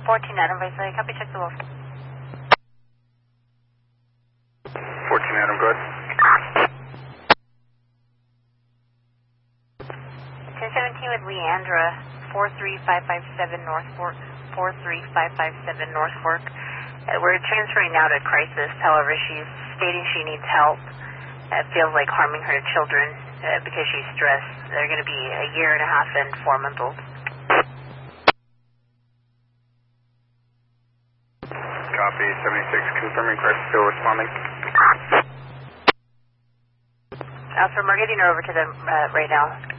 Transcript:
14 Adam, Vice, copy, check the wolf. 14 Adam, go ahead. 1017 with Leandra, 43557 North Fork, 43557 North Fork. We're transferring now to crisis, however, she's stating she needs help. It feels like harming her children because she's stressed. They're going to be a year and a half and 4 months old. Copy, 76, confirming crisis, still responding. Alpha, we're getting her over to them right now.